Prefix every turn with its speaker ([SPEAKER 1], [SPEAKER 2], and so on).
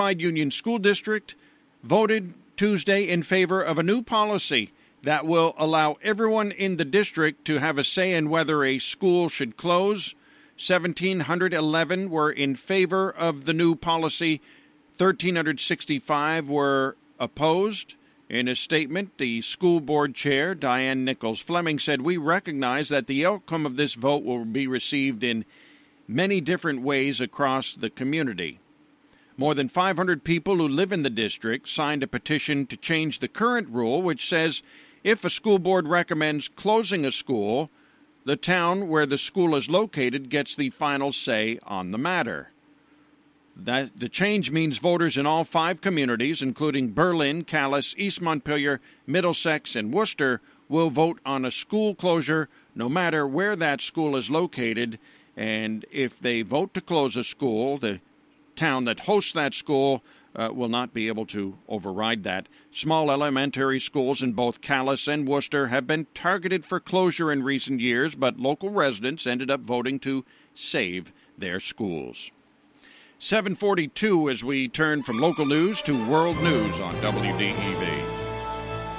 [SPEAKER 1] Union School District voted Tuesday in favor of a new policy that will allow everyone in the district to have a say in whether a school should close. 1,711 were in favor of the new policy. 1,365 were opposed. In a statement, the school board chair, Diane Nichols Fleming, said, "We recognize that the outcome of this vote will be received in many different ways across the community." More than 500 people who live in the district signed a petition to change the current rule, which says if a school board recommends closing a school, the town where the school is located gets the final say on the matter. The change means voters in all 5 communities, including Berlin, Calais, East Montpelier, Middlesex, and Worcester, will vote on a school closure no matter where that school is located. And if they vote to close a school, the town that hosts that school will not be able to override that. Small elementary schools in both Calais and Worcester have been targeted for closure in recent years, but local residents ended up voting to save their schools. 7:42 as we turn from local news to world news on WDEV.